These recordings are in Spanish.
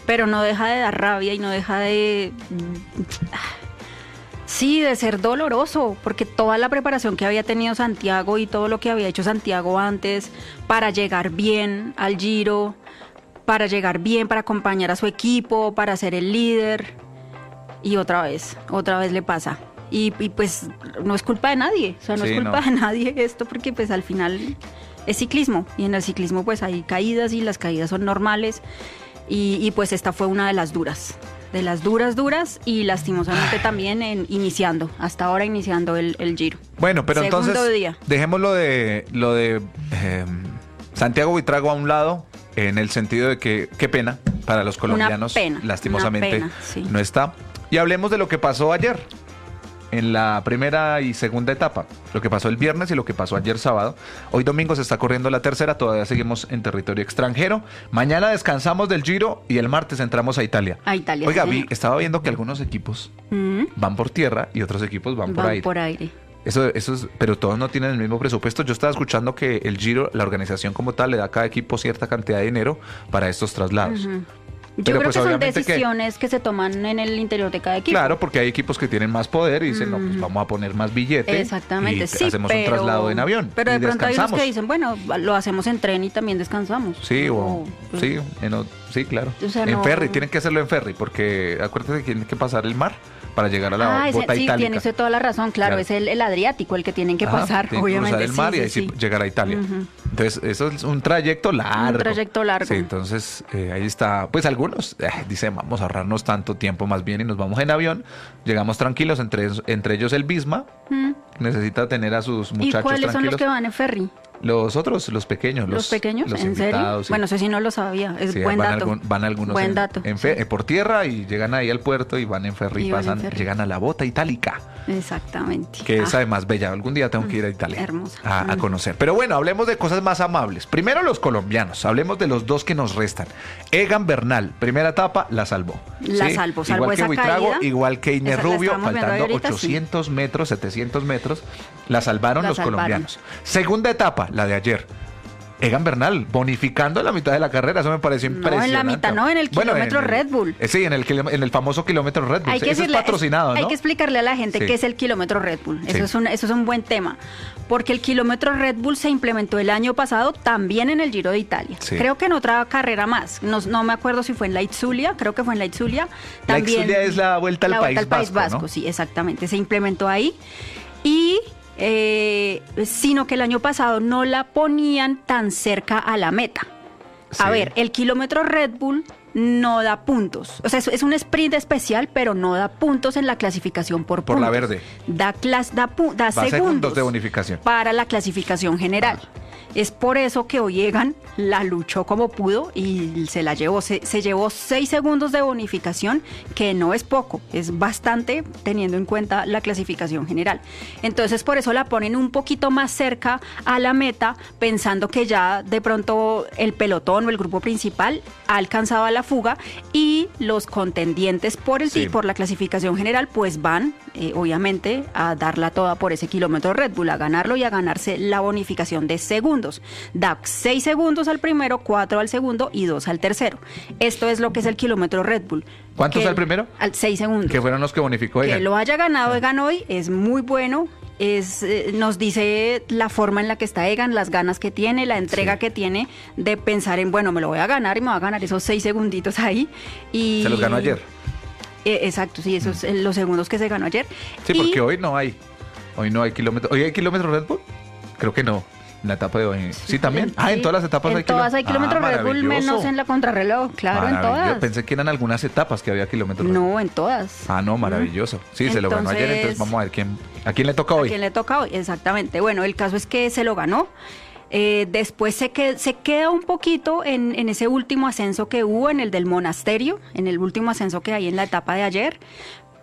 pero no deja de dar rabia y no deja de... Sí, de ser doloroso, porque toda la preparación que había tenido Santiago y todo lo que había hecho Santiago antes para llegar bien al Giro, para llegar bien, para acompañar a su equipo, para ser el líder, y otra vez le pasa. Y pues no es culpa de nadie, o sea, no es culpa de nadie esto, porque pues al final es ciclismo, y en el ciclismo pues hay caídas y las caídas son normales, y pues esta fue una de las duras, y lastimosamente también hasta ahora iniciando el Giro. Bueno, pero Segundo entonces día. dejemos lo de Santiago Buitrago a un lado, en el sentido de que qué pena para los colombianos, lastimosamente sí. no está. Y hablemos de lo que pasó ayer, en la primera y segunda etapa, lo que pasó el viernes y lo que pasó ayer sábado. Hoy domingo se está corriendo la tercera, todavía seguimos en territorio extranjero. Mañana descansamos del Giro y el martes entramos a Italia. Oiga, estaba viendo que algunos equipos van por tierra y otros equipos van por aire. Eso es, pero todos no tienen el mismo presupuesto. Yo estaba escuchando que el Giro, la organización como tal, le da a cada equipo cierta cantidad de dinero para estos traslados. Yo creo que son decisiones que se toman en el interior de cada equipo. Claro, porque hay equipos que tienen más poder y dicen, no, pues vamos a poner más billete. Exactamente, y hacemos un traslado en avión. Pero de pronto hay unos que dicen, bueno, lo hacemos en tren y también descansamos. Sí, sí, claro. O sea, en ferry, tienen que hacerlo en ferry, porque acuérdate que tienen que pasar el mar para llegar a la bota itálica. Sí, tiene usted toda la razón, claro. Es el Adriático el que tienen que pasar, obviamente. Cruzar el mar y ahí sí llegar a Italia. Entonces, eso es un trayecto largo. Sí, entonces, ahí está. Pues algunos dicen, vamos a ahorrarnos tanto tiempo más bien y nos vamos en avión. Llegamos tranquilos, entre ellos el Visma. Necesita tener a sus muchachos tranquilos. ¿Y cuáles son los que van en ferry? Los otros, los pequeños. ¿Los pequeños? Los ¿En serio? Sí. Bueno, eso sí no lo sabía. Es buen dato. Van algunos buen dato. por tierra y llegan ahí al puerto y van en ferry llegan a la bota itálica. Exactamente. Que es además bella. Algún día tengo que ir a Italia. Hermosa. A conocer. Pero bueno, hablemos de cosas más amables. Primero los colombianos. Hablemos de los dos que nos restan. Egan Bernal, primera etapa, la salvó. Salvó igual que Buitrago, caída. igual que Iner Rubio, faltando 800 metros, 700 metros, la salvaron los colombianos. Segunda etapa, la de ayer. Egan Bernal, bonificando en la mitad de la carrera, eso me pareció impresionante. No, en la mitad, no, en el kilómetro Red Bull. Sí, en el famoso kilómetro Red Bull. Eso es patrocinado, ¿no? Hay que explicarle a la gente qué es el kilómetro Red Bull. Eso es un buen tema, porque el kilómetro Red Bull se implementó el año pasado también en el Giro de Italia. Creo que en otra carrera más. No me acuerdo si fue en la Itzulia, creo que fue en la Itzulia. También, la Itzulia es la vuelta al País Vasco, ¿no? Sí, exactamente. Se implementó ahí sino que el año pasado no la ponían tan cerca a la meta. A ver, el kilómetro Red Bull no da puntos. O sea, es un sprint especial, pero no da puntos en la clasificación por puntos. La verde. Da segundos de bonificación para la clasificación general. Es por eso que hoy Egan la luchó como pudo y se la llevó. Se llevó 6 segundos de bonificación, que no es poco, es bastante teniendo en cuenta la clasificación general. Entonces, por eso la ponen un poquito más cerca a la meta, pensando que ya de pronto el pelotón o el grupo principal ha alcanzado la fuga y los contendientes por la clasificación general, pues van, obviamente, a darla toda por ese kilómetro Red Bull, a ganarlo y a ganarse la bonificación de segundos. Da 6 segundos al primero, 4 al segundo y 2 al tercero. Esto es lo que es el kilómetro Red Bull. ¿Cuántos al primero? 6 segundos. Que fueron los que bonificó Egan. Que lo haya ganado Egan hoy es muy bueno. Nos dice la forma en la que está Egan, las ganas que tiene, la entrega que tiene de pensar en, bueno, me lo voy a ganar y me voy a ganar esos 6 segunditos ahí. Y se los ganó ayer. Exacto, sí, esos los segundos que se ganó ayer. Sí, porque hoy no hay kilómetros. ¿Hoy hay kilómetros Red Bull? Creo que no. En la etapa de hoy. Sí, también. En todas las etapas hay kilómetros. En todas hay kilómetros Red Bull, menos en la contrarreloj. Claro, en todas. Pensé que eran algunas etapas que había kilómetros Red Bull. No, en todas. No, maravilloso. Sí, se lo ganó ayer, entonces vamos a ver a quién le toca hoy. A quién le toca hoy, exactamente. Bueno, el caso es que se lo ganó. Después se queda un poquito en ese último ascenso que hubo, en el del monasterio, en el último ascenso que hay en la etapa de ayer.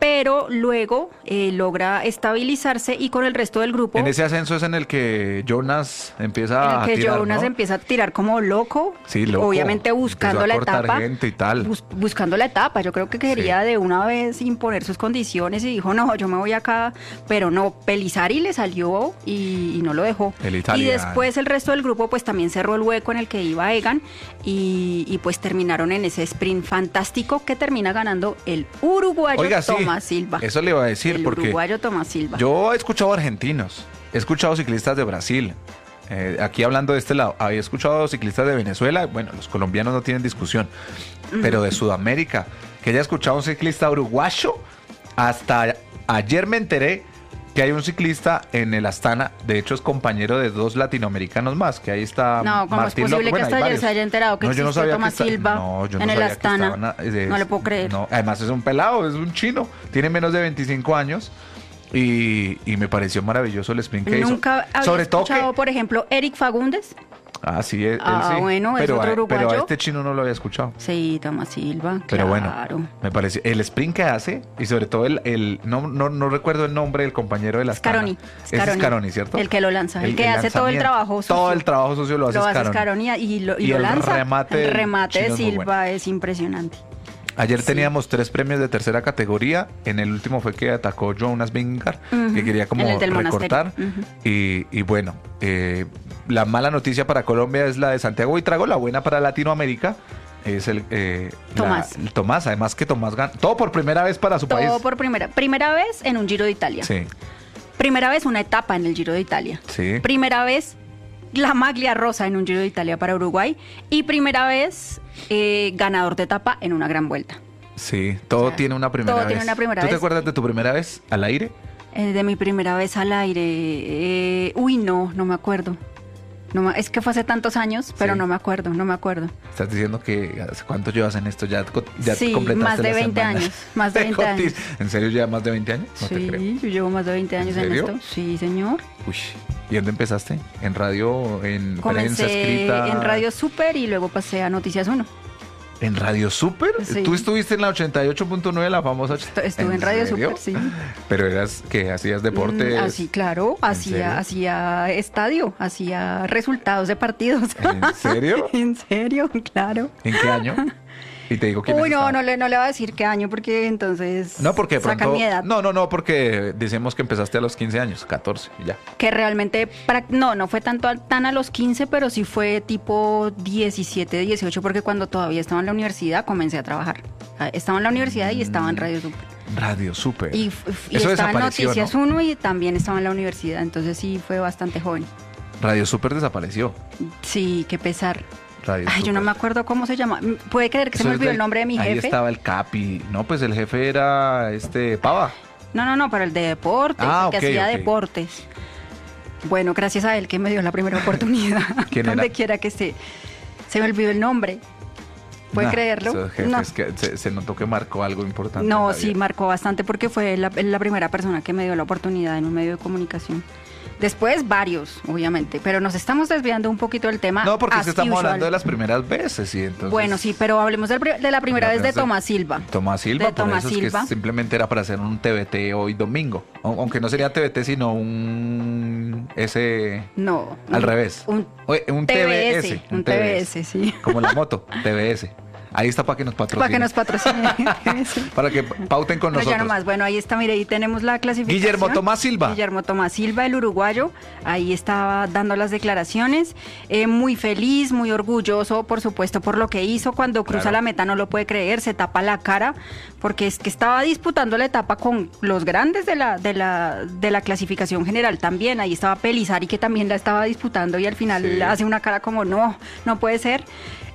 pero luego logra estabilizarse y con el resto del grupo... En ese ascenso es en el que Jonas empieza en el que Jonas ¿no? empieza a tirar como loco, sí, loco. Obviamente buscando la etapa, gente y tal. Buscando la etapa. Yo creo que quería de una vez imponer sus condiciones y dijo, no, yo me voy acá, pero no, Pelizari le salió y no lo dejó. Y después el resto del grupo pues también cerró el hueco en el que iba Egan y pues terminaron en ese sprint fantástico que termina ganando el uruguayo Tomás Silva. Eso le iba a decir el porque uruguayo Tomás Silva. Yo he escuchado argentinos, he escuchado ciclistas de Brasil. Aquí hablando de este lado, había escuchado ciclistas de Venezuela, bueno, los colombianos no tienen discusión, pero de Sudamérica, que haya escuchado un ciclista uruguayo, hasta ayer me enteré que hay un ciclista en el Astana, de hecho es compañero de 2 latinoamericanos más, que ahí está No, ¿cómo Martín es posible López? que hasta ayer se haya enterado que existe Tomás Silva en el Astana? No le puedo creer. No, además es un pelado, es un chino, tiene menos de 25 años. Y me pareció maravilloso el sprint que Nunca hizo. había Sobre escuchado, todo por ejemplo, Eric Fagundes. Ah, sí, él sí. Bueno, pero, es otro uruguayo. Pero a este chino no lo había escuchado. Sí, Tomás Silva, pero claro. Bueno, me pareció el sprint que hace y sobre todo no recuerdo el nombre del compañero de la Scaroni. Es Scaroni, ¿cierto? El que lo lanza, el que hace todo el trabajo sucio. Todo el trabajo sucio lo hace Scaroni y lo el lanza. Remate el remate de Silva bueno. es impresionante. Ayer teníamos 3 premios de tercera categoría. En el último fue que atacó Jonas Vingegaard, que quería como recortar. Y bueno, la mala noticia para Colombia es la de Santiago Buitrago. La buena para Latinoamérica es Tomás. Tomás, además que Tomás gana. Todo por primera vez para su país. Todo por primera vez en un Giro de Italia. Sí. Primera vez una etapa en el Giro de Italia. Sí. Primera vez la maglia rosa en un Giro de Italia para Uruguay y primera vez ganador de etapa en una gran vuelta. Sí, todo tiene una primera vez. Tiene una primera ¿Tú vez. te acuerdas de tu primera vez al aire? De mi primera vez al aire, no me acuerdo. Es que fue hace tantos años, pero no me acuerdo. Estás diciendo que ¿hace cuánto llevas en esto? Ya sí, completaste más de la 20 semana. años. Más de 20 años. ¿En serio llevas más de 20 años? No sí, te creo. Yo llevo más de 20 años en esto. Sí, señor. Uy, ¿y dónde empezaste? ¿En radio, en Comencé prensa escrita? en Radio Super y luego pasé a Noticias 1. ¿En Radio Super? Sí. ¿Tú estuviste en la 88.9, la famosa? Estuve en Radio Super, sí. ¿Pero que hacías deportes? Así, claro, hacía estadio, hacía resultados de partidos. ¿En serio? En serio, claro. ¿En qué año? Y te digo que no le voy a decir qué año porque entonces no, porque sacan pronto, mi edad. No, porque decimos que empezaste a los 15 años, 14 y ya. Que realmente, no fue tan a los 15, pero sí fue tipo 17, 18, porque cuando todavía estaba en la universidad comencé a trabajar. Estaba en la universidad y estaba en Radio Super. Radio Super. Y estaba en Noticias 1 y también estaba en la universidad, entonces sí fue bastante joven. Radio Super desapareció. Sí, qué pesar. Radio Ay, Super. yo no me acuerdo cómo se llama. ¿Puede creer que se me olvidó el nombre de mi jefe? Ahí estaba el Capi. No, pues el jefe era Pava. No, pero el de deportes, que hacía deportes. Bueno, gracias a él que me dio la primera oportunidad. ¿Quién Donde era? quiera que esté. Se me olvidó el nombre. ¿Puede creerlo? Esos jefes que se notó que marcó algo importante. No, sí, marcó bastante porque fue la primera persona que me dio la oportunidad en un medio de comunicación. Después varios, obviamente, pero nos estamos desviando un poquito del tema. No, porque estamos hablando de las primeras veces. Y entonces, bueno, sí, pero hablemos de la primera vez de Tomás Silva. Tomás Silva, de Tomás Silva. Que simplemente era para hacer un TBT hoy domingo. Aunque no sería TBT, sino un No. Al revés. Un TBS. Un TBS, sí. Como la moto, TBS. Ahí está para que nos patrocinen. Para que nos patrocinen. Para que pauten con nosotros. Ya nomás, bueno, ahí está, mire, ahí tenemos la clasificación. Guillermo Tomás Silva. Guillermo Tomás Silva, el uruguayo, ahí estaba dando las declaraciones, muy feliz, muy orgulloso, por supuesto, por lo que hizo. Cuando cruza la meta no lo puede creer, se tapa la cara, porque es que estaba disputando la etapa con los grandes de la clasificación general también. Ahí estaba Pelizari, que también la estaba disputando, y al final hace una cara como, no puede ser.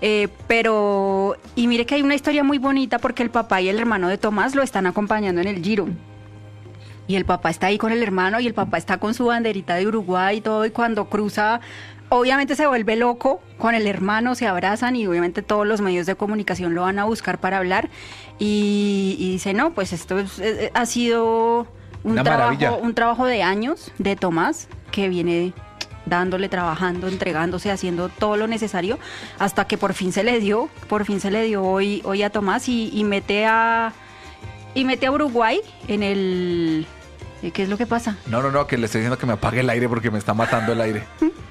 Pero, y mire que hay una historia muy bonita porque el papá y el hermano de Tomás lo están acompañando en el Giro. Y el papá está ahí con el hermano y el papá está con su banderita de Uruguay y todo. Y cuando cruza, obviamente se vuelve loco con el hermano, se abrazan y obviamente todos los medios de comunicación lo van a buscar para hablar. Y dice, no, pues esto ha sido un trabajo de años de Tomás que viene dándole, trabajando, entregándose, haciendo todo lo necesario hasta que por fin se le dio hoy a Tomás y mete Y mete a Uruguay en el... ¿Qué es lo que pasa? No, que le estoy diciendo que me apague el aire porque me está matando el aire.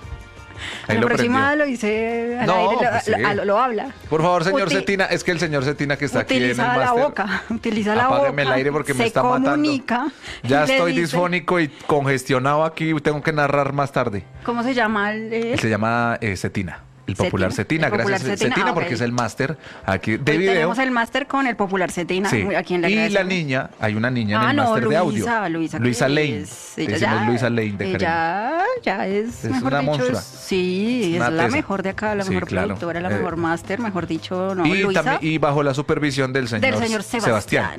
Ahí La próxima prendió. lo hice al No, aire, pues sí. lo habla. Por favor, señor Uti- Cetina, es que el señor Cetina que está aquí en el Utiliza la máster, boca, utiliza la boca. apágueme el aire porque me se está comunica, matando. Ya le estoy dice- disfónico y congestionado aquí, tengo que narrar más tarde. ¿Cómo se llama? Él se llama Cetina. El popular Cetina, El popular gracias Cetina, Cetina, ok. porque es el máster aquí de Hoy video. tenemos el máster con el popular Cetina, Sí. a quien le Y la agradecemos. niña, hay una niña en Ah, el no, máster de audio. Luisa Luisa que Lane. es- Le ella decimos ya- Luisa Lane de cariño. ya es Es mejor una dicho, monstrua. sí, Es es una la tesa. mejor de acá, la Sí, mejor claro. productora, la mejor máster, mejor dicho, no, Y, Luisa. también, y bajo la supervisión del señor Sebastián.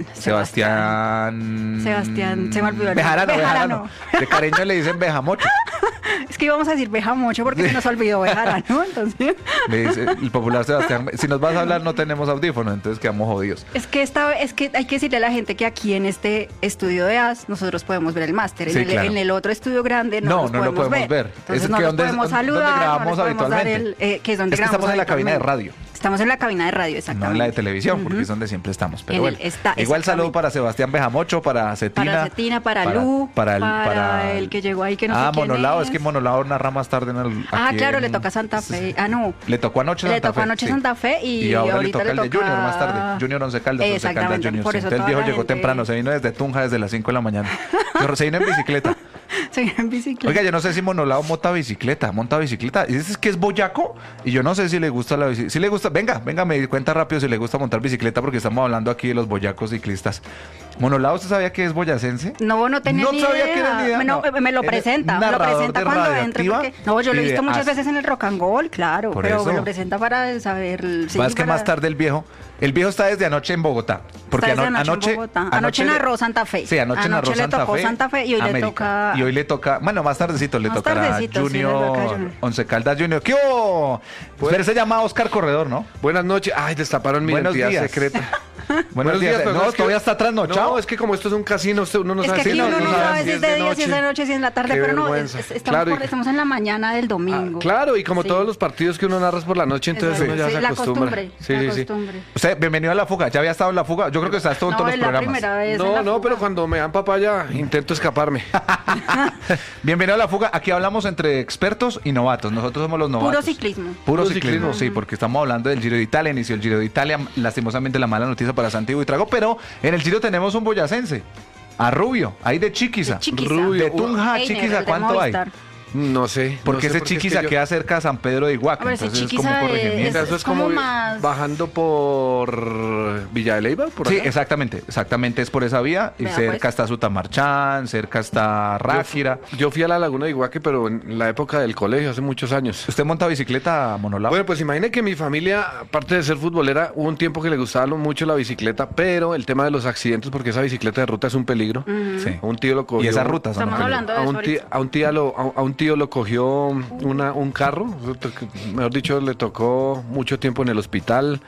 Sebastián, Se me olvidó el Bejarano, nombre. Bejarano. De cariño le dicen Bejamocho. Es que íbamos a decir Bejamocho porque se nos olvidó Bejarano, entonces... Le dice el popular Sebastián. Si nos vas a hablar no tenemos audífono, entonces quedamos jodidos. Es que hay que decirle a la gente que aquí en este estudio de AS nosotros podemos ver el máster. Sí, claro. En el otro estudio grande No, los no lo podemos ver. Entonces Es no que los ¿dónde- podemos dónde saludar, no grabamos les podemos dar habitualmente? que es donde Es que estamos grabamos en la cabina de habitualmente. radio. Estamos en la cabina de radio, No exactamente. en la de televisión, porque es donde siempre estamos. Pero En el- bueno, está, igual saludo exactamente. para Sebastián Bejamocho, para Cetina. Para Cetina, para Lu, para el que llegó ahí que no sé quién Monolao, es. es que Monolao narra más tarde en el. Ah, aquí claro, en- le toca Santa Fe. Ah, no. Le tocó anoche Le Santa tocó Fe. anoche sí. Santa Fe y ahora le ahorita toca le el de Junior toca- más tarde. Junior Once Caldas, Once Caldas Exactamente, Junior. por eso Entonces el toda viejo la llegó gente- temprano, se vino desde Tunja desde las 5 de la mañana. Pero se vino en bicicleta. Sí, en bicicleta. Oiga, yo no sé si Monolao monta bicicleta. Y dices que es boyaco y yo no sé si le gusta la bicicleta. Si le gusta, venga, me di cuenta rápido si le gusta montar bicicleta porque estamos hablando aquí de los boyacos ciclistas. Monolao, ¿usted sabía que es boyacense? No tenía No ni sabía idea. que era ni idea. No, me lo Eres presenta. narrador de cuando entre. Radioactiva Porque, no, yo lo he y de visto muchas AS. veces en el Rock and Roll, claro. Por pero eso. me lo presenta para saber. Sí, Más que para- más tarde el viejo está desde anoche en Bogotá. Porque Está desde anoche en Bogotá. Anoche narró Santa Fe. Sí, anoche narró le Santa tocó Fe. Santa Fe y hoy le América. toca. Y hoy le toca, bueno, más tardecito le Más tocará tardecito, sí, le toca a Junior, Junior. Once Caldas Junior. ¿Qué hubo? Usted se llama Oscar Corredor, ¿no? Buenas noches. Ay, destaparon mi Buenos identidad días. secreta. Buenos días. pero No, es que- todavía está trasnochado. No, es que como esto es un casino, uno no Es sabe que aquí si uno no sabe si si es de día, si es de noche, si es en la tarde, Qué pero no, vergüenza. estamos, estamos en la mañana del domingo. Claro, y como Sí. todos los partidos que uno narra es por la noche, entonces Exacto. uno ya Sí, se la acostumbra. costumbre. Sí, la sí, sí. costumbre. Usted, bienvenido a La Fuga. ¿Ya había estado en La Fuga? Yo creo que está en todos No, los es la programas. primera vez. en No, la no, fuga. pero cuando me dan papaya intento escaparme. Bienvenido a La Fuga. Aquí hablamos entre expertos y novatos. Nosotros somos los novatos. Puro ciclismo. Puro Puro ciclismo, ciclismo. sí, porque estamos hablando del Giro de Italia. Inició el Giro de Italia. Lastimosamente la mala noticia para Santiago y Trago. Pero en el Giro tenemos un boyacense. A Rubio, ahí de Chiquiza. De Chiquiza. Rubio. De Tunja a Einer, Chiquiza, el de ¿cuánto hay? Movistar. No sé. Porque no sé ese es que Chiquiza yo- queda cerca de San Pedro de Iguaca. Hombre, ese Entonces es Chiquiza como O corregimiento. sea, es eso es como como más- bajando por Villa de Leyva, por Sí, acá. exactamente es por esa vía. Y Vea, cerca pues. está Sutamarchán, cerca está Ráquira. Yo fui a la Laguna de Iguaque, pero en la época del colegio, hace muchos años. ¿Usted monta bicicleta, Monolao? Bueno, pues imagine que mi familia, aparte de ser futbolera, hubo un tiempo que le gustaba mucho la bicicleta, pero el tema de los accidentes, porque esa bicicleta de ruta es un peligro. Sí. A un tío lo cogió. Y esas rutas son Estamos un hablando de A eso un, tío, ahorita. a un tío lo cogió un carro, mejor dicho, le tocó mucho tiempo en el hospital.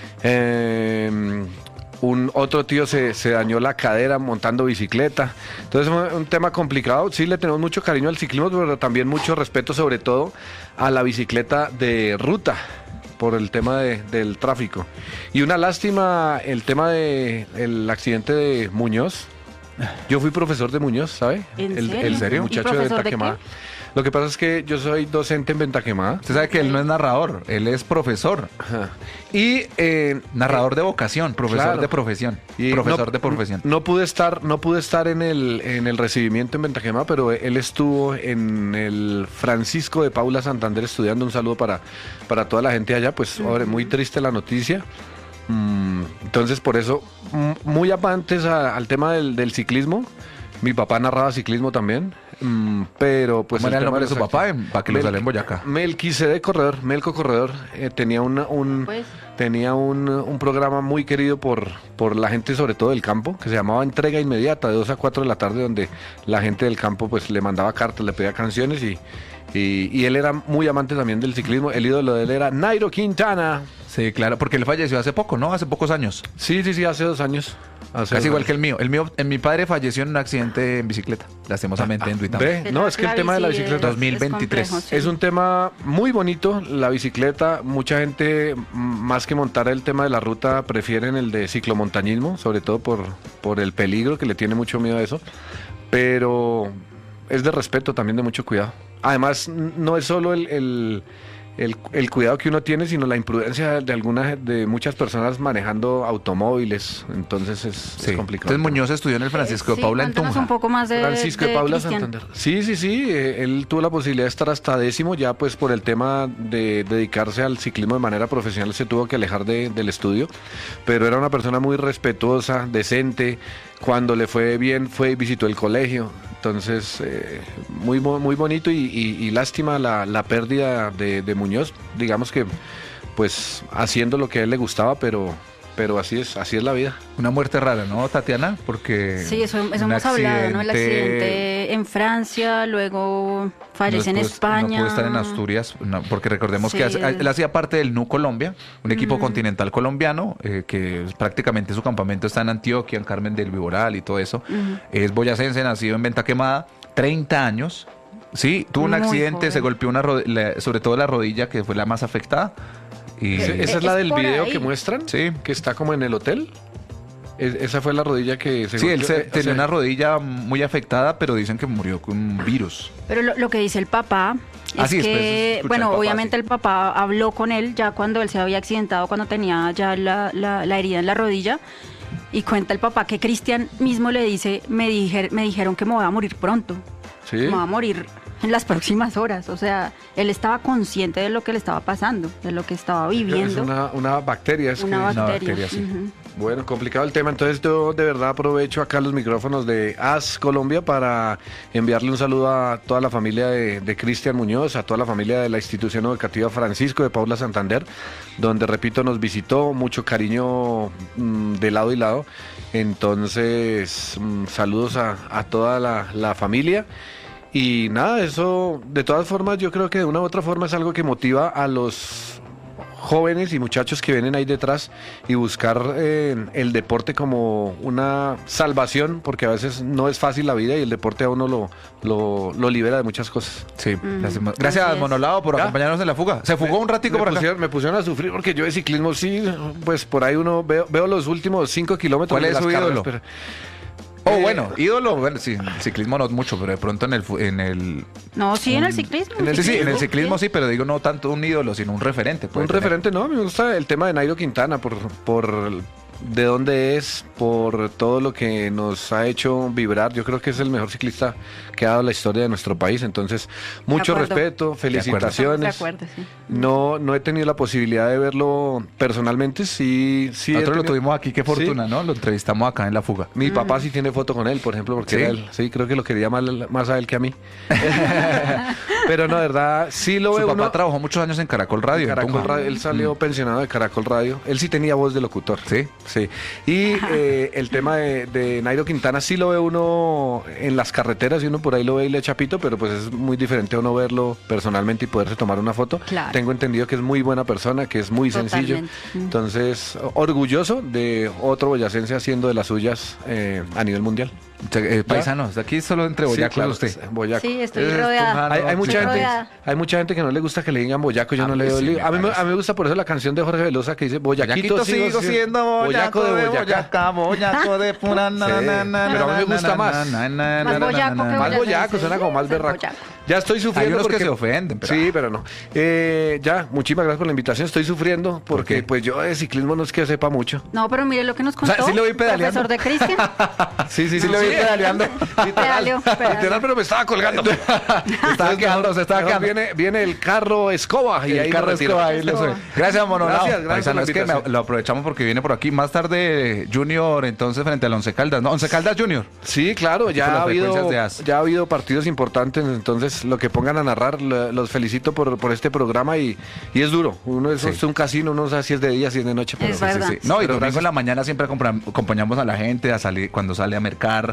Un otro tío se dañó la cadera montando bicicleta. Entonces fue un tema complicado. Sí, le tenemos mucho cariño al ciclismo, pero también mucho respeto, sobre todo a la bicicleta de ruta, por el tema del tráfico. Y una lástima el tema del accidente de Muñoz. Yo fui profesor de Muñoz, ¿sabe? ¿En El serio? serio? ¿Y muchacho de profesor Venta de Quemada. qué? Lo que pasa es que yo soy docente en Venta Quemada. Usted sabe que él no es narrador, él es profesor. Ajá. Y Narrador de vocación, profesor claro. de profesión. Y Profesor no- de profesión. No pude estar en el recibimiento en Ventaquemada, pero él estuvo en el Francisco de Paula Santander estudiando. Un saludo para toda la gente allá. Pues ahora, muy triste la noticia. Entonces, por eso, muy amantes al tema del ciclismo. Mi papá narraba ciclismo también. Pero pues ¿Cómo era el tema nombre de su los papá? accidentes- Para que lo salen en Boyacá. Melquisede Corredor, Melco Corredor, tenía Pues. tenía un programa muy querido por la gente, sobre todo del campo, que se llamaba Entrega Inmediata, de 2 a 4 de la tarde, donde la gente del campo pues le mandaba cartas, le pedía canciones y él era muy amante también del ciclismo. El ídolo de él era Nairo Quintana. Sí, claro, porque él falleció hace poco, ¿no? Hace pocos años. Sí, hace 2 años. Casi igual que el mío. Mi padre falleció en un accidente en bicicleta, lastimosamente en Duitama. No, es que el tema de la bicicleta 2023 es un tema muy bonito, la bicicleta. Mucha gente, más que montar el tema de la ruta, prefieren el de ciclomontañismo, sobre todo por el peligro, que le tiene mucho miedo a eso. Pero es de respeto, también de mucho cuidado. Además, no es solo el cuidado que uno tiene, sino la imprudencia de muchas personas manejando automóviles. Entonces es complicado. Entonces Muñoz estudió en el Francisco de Paula en Tunja. Un poco más de Francisco de Paula Cristian. Santander. Sí. Él tuvo la posibilidad de estar hasta 10º, ya pues por el tema de dedicarse al ciclismo de manera profesional se tuvo que alejar del estudio, pero era una persona muy respetuosa, decente. Cuando le fue bien, fue y visitó el colegio. Entonces, muy bonito y lástima la pérdida de Muñoz. Digamos que, pues, haciendo lo que a él le gustaba, pero así es la vida. Una muerte rara, ¿no, Tatiana? Porque sí, eso hemos hablado, ¿no? El accidente en Francia, luego fallece en España. No pudo estar en Asturias, porque recordemos que él hacía parte del NU Colombia, un equipo continental colombiano, que prácticamente su campamento está en Antioquia, en Carmen del Viboral y todo eso. Es boyacense, nacido en Venta Quemada, 30 años. Sí, tuvo un accidente, joven. Se golpeó sobre todo la rodilla, que fue la más afectada. Y esa es la del video que muestran, sí, que está como en el hotel. Esa fue la rodilla que se golpeó. Sí, él tenía una rodilla muy afectada, pero dicen que murió con un virus. Pero lo que dice el papá es que, bueno, obviamente el papá habló con él ya cuando él se había accidentado, cuando tenía ya la herida en la rodilla, y cuenta el papá que Cristian mismo le dice, me dijeron que me voy a morir pronto. Sí. Me voy a morir en las próximas horas. O sea, él estaba consciente de lo que le estaba pasando, de lo que estaba viviendo. Es una bacteria. Una bacteria, sí. Bueno, complicado el tema. Entonces yo de verdad aprovecho acá los micrófonos de AS Colombia para enviarle un saludo a toda la familia de Cristian Muñoz, a toda la familia de la institución educativa Francisco de Paula Santander, donde, repito, nos visitó, mucho cariño de lado y lado. Entonces, saludos a toda la familia. Y nada, eso de todas formas yo creo que de una u otra forma es algo que motiva a los jóvenes y muchachos que vienen ahí detrás y buscar el deporte como una salvación, porque a veces no es fácil la vida y el deporte a uno lo libera de muchas cosas. Sí, gracias Monolao por acompañarnos en la fuga. Se fugó un ratico por acá. Me pusieron a sufrir porque yo de ciclismo sí, pues por ahí uno veo los últimos 5 kilómetros. ¿Cuál es su ídolo? Bueno, ídolo, sí, ciclismo no es mucho, pero de pronto en el... No, sí, en el ciclismo. En el ciclismo sí, pero digo no tanto un ídolo, sino un referente. Referente, no, me gusta el tema de Nairo Quintana por de dónde es, por todo lo que nos ha hecho vibrar. Yo creo que es el mejor ciclista que ha dado la historia de nuestro país. Entonces, mucho respeto, felicitaciones. De acuerdo, sí. No he tenido la posibilidad de verlo personalmente. Sí. Nosotros lo tuvimos aquí, qué fortuna, ¿no? Lo entrevistamos acá en la fuga. Mi papá sí tiene foto con él, por ejemplo, porque era él. Sí, creo que lo quería más a él que a mí. Pero no, de verdad, sí lo veo. Su papá trabajó muchos años en Caracol Radio. Él salió pensionado de Caracol Radio. Él sí tenía voz de locutor. Sí. Y el tema de Nairo Quintana sí lo ve uno en las carreteras y uno por ahí lo ve y le echa pito, pero pues es muy diferente uno verlo personalmente y poderse tomar una foto. Claro. Tengo entendido que es muy buena persona, que es muy sencillo. Entonces, orgulloso de otro boyacense haciendo de las suyas a nivel mundial. Paisanos, aquí solo entre boyacos, claro, usted. Boyaco. Sí, estoy rodeada. Hay mucha gente que no le gusta que le digan boyaco, yo no le doy. A mí me gusta por eso la canción de Jorge Velosa que dice boyaquito sigo siendo boyaco de Boyacá, boyaco de pura pero a mí me gusta más. Más boyaco que más boyaco, suena como más berraco. Ya estoy sufriendo. Hay unos que se ofenden. Pero... Sí, pero no. Ya, muchísimas gracias por la invitación. Estoy sufriendo porque pues yo de ciclismo no es que sepa mucho. No, pero mire lo que nos contó. O sea, ¿sí lo vi pedaleando? Profesor de Cristian. Sí, lo vi pedaleando. Literal, pero me estaba colgando. Se estaba quedando. Viene el carro escoba. Y el carro escoba, ahí lo soy. Gracias, Monolao. Gracias. Es que lo aprovechamos porque viene por aquí. Más tarde, Junior, entonces, frente al Once Caldas. No, Once Caldas Junior. Sí, claro. Ya ha habido partidos importantes, entonces lo que pongan a narrar, los felicito por este programa y es duro. Uno es un casino, uno no sabe si es de día, si es de noche. Pero No, y domingo en la mañana siempre acompañamos a la gente a salir, cuando sale a mercar,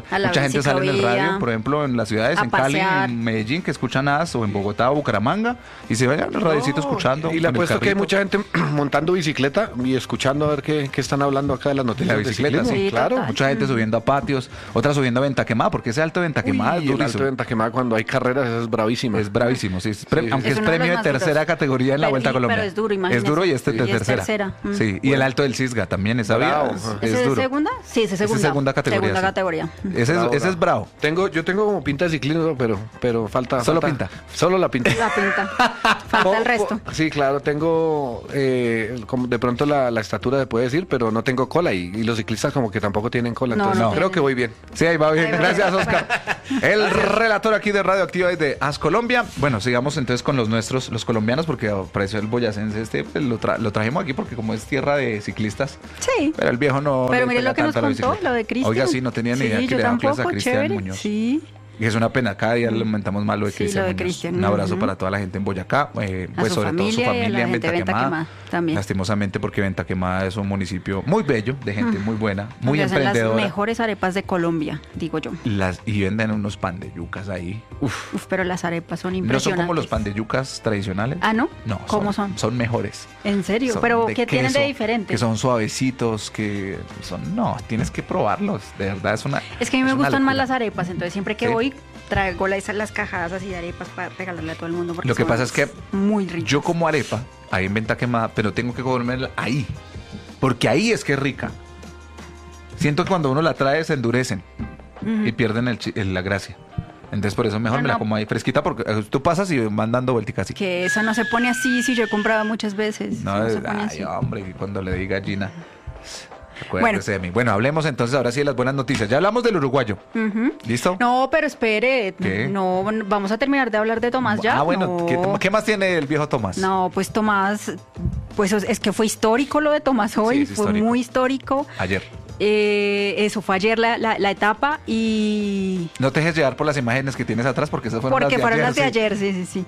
a la Mucha gente sale en el ciclovía, radio, por ejemplo, en las ciudades, a en Cali, pasear. en Medellín, que escuchan AS, o en Bogotá o Bucaramanga, y se vayan al radiocito escuchando. Y le con el apuesto que hay carrito. mucha gente montando bicicleta y escuchando a ver qué están hablando acá de las noticias La de bicicleta, ciclismo. sí, Claro. total. Mucha gente subiendo a patios, otra subiendo a Venta Quemada, porque ese alto de Venta Quemada es Uy, el durísimo. alto de Venta Quemada cuando hay carreras, eso es bravísimo. Es bravísimo, sí. Sí. Aunque Es es uno de los premio de más tercera duros. categoría en la Pero- Vuelta a Colombia. pero es duro, imagínese. Es duro y este de Y es tercera. tercera. Sí, y el Alto del Cisga también, esa vía Bravo, es, ajá. es ¿Ese es duro. segunda? Sí, ese es segunda. segunda categoría, Segunda sí. categoría. Ese es bravo. Yo tengo como pinta de ciclismo, pero falta. Solo falta- pinta. Solo la pinta. La pinta. Falta el resto. Sí, claro, tengo como de pronto la estatura se puede decir, pero no tengo cola y los ciclistas como que tampoco tienen cola. No, Entonces no creo tienen. que voy bien. Sí, ahí va bien. Ahí va Gracias, bien. Oscar. El relator aquí de Radioactiva y de AS Colombia. Bueno, sigamos entonces con los nuestros, los colombianos, porque apareció el boyacense pues, lo trajimos aquí porque como es tierra de ciclistas, Sí. pero el viejo no Pero le mire pega lo que nos tanto a la contó, bicicleta. lo de Cristian. Oiga, sí, no tenía ni idea Sí, que yo le daban clases a tampoco, Cristian chévere. Muñoz. Sí. Y es una pena, cada día lamentamos más lo de Sí, Cristian lo de Muñoz. Cristian, Un abrazo ujú. para toda la gente en Boyacá, pues su sobre todo su familia y a la familia en gente Venta de Venta Quemada. Quemada también. Lastimosamente porque Venta Quemada es un municipio muy bello, de gente muy buena, muy Donde hacen las emprendedora. mejores arepas de Colombia, digo yo. Y venden unos pan de yucas ahí. Uf. Uf, pero las arepas son No son impresionantes. como los pan de yucas tradicionales. Ah, ¿no? No. ¿Cómo son? Son mejores. ¿En serio? Son ¿Pero de qué tienen de queso, diferente? Que son suavecitos, que son... No, tienes que probarlos. De verdad, es una... Es que a mí me es una gustan más locura. las arepas, entonces siempre que Sí. voy traigo las cajadas así de arepas para regalarle a todo el mundo. Porque Lo que son pasa es que muy ricas. Yo como arepa, ahí en Venta Quemada, pero tengo que comerla ahí. Porque ahí es que es rica. Siento que cuando uno la trae se endurecen y pierden la gracia. Entonces por eso mejor No, me la no. como ahí fresquita porque tú pasas y van dando vuelticas así. Que eso no se pone así, si yo he comprado muchas veces. No, se pone ay, así. hombre, que cuando le diga Gina, acuérdese de mí. Bueno, hablemos entonces ahora sí de las buenas noticias. Ya hablamos del uruguayo. Ujú. ¿Listo? No, pero espere. ¿Qué? No, vamos a terminar de hablar de Tomás ya. Ah, bueno, No. ¿qué más tiene el viejo Tomás? No, pues Tomás, pues es que fue histórico lo de Tomás hoy, Sí, es fue histórico. muy histórico. Ayer. Eso fue ayer la etapa y... No te dejes llevar por las imágenes que tienes atrás porque esas fueron Porque las de fueron ayer. las de sí. ayer, sí.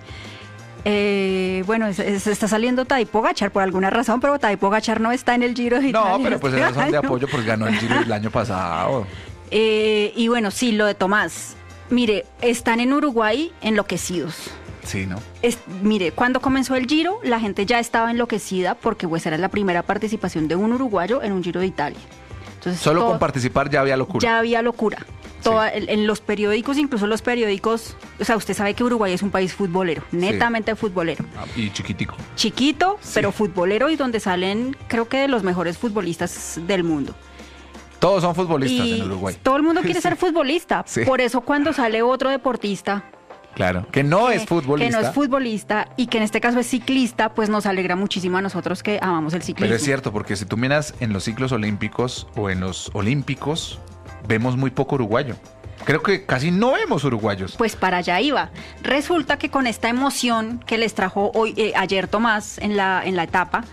Bueno, está saliendo Tadej Pogačar por alguna razón, pero Tadej Pogačar no está en el Giro de Italia. No, pero pues este esas son de año. apoyo porque ganó el Giro el año pasado. Y bueno, sí, lo de Tomás. Mire, están en Uruguay enloquecidos. Sí, ¿no? Mire, cuando comenzó el Giro, la gente ya estaba enloquecida porque pues era la primera participación de un uruguayo en un Giro de Italia. Entonces, Solo con participar ya había locura. ya había locura. En los periódicos, incluso los periódicos, o sea, usted sabe que Uruguay es un país futbolero, netamente futbolero. Ah, y chiquitico. Chiquito, Sí. pero futbolero y donde salen, creo que de los mejores futbolistas del mundo. Todos son futbolistas Y en Uruguay. todo el mundo quiere ser futbolista. Sí. Por eso cuando sale otro deportista Claro. Que no es futbolista. que no es futbolista y que en este caso es ciclista, pues nos alegra muchísimo a nosotros que amamos el ciclismo. Pero es cierto, porque si tú miras en los ciclos olímpicos o en los olímpicos, vemos muy poco uruguayo. Creo que casi no vemos uruguayos. Pues para allá iba. Resulta que con esta emoción que les trajo ayer Tomás en la etapa,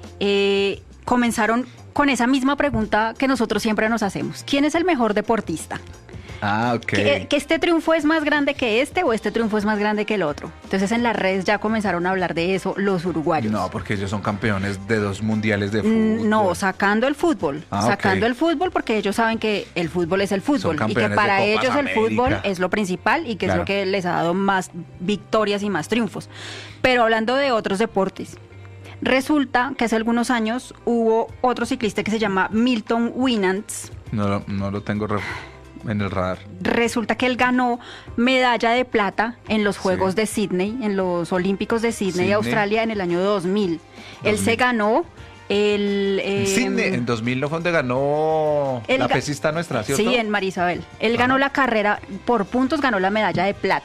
comenzaron con esa misma pregunta que nosotros siempre nos hacemos. ¿Quién es el mejor deportista? Ah, ok. ¿Que este triunfo es más grande que este o este triunfo es más grande que el otro? Entonces en las redes ya comenzaron a hablar de eso los uruguayos. No, porque ellos son campeones de 2 mundiales de fútbol. No, sacando el fútbol. Ah, Sacando ok. el fútbol porque ellos saben que el fútbol es el fútbol y que campeones para de Copas ellos el fútbol América. es lo principal y que Claro. es lo que les ha dado más victorias y más triunfos. Pero hablando de otros deportes, resulta que hace algunos años hubo otro ciclista que se llama Milton Winans. No lo tengo en el radar. Resulta que él ganó medalla de plata en los Juegos Sí. de Sydney, en los Olímpicos de Sydney, Sydney. Australia, en el año 2000. Él 2000. se ganó el... En Sydney, en 2000 no fue donde ganó el la ga- pesista nuestra, ¿cierto? Sí, en Marisabel. Él ganó la carrera, por puntos ganó la medalla de plata.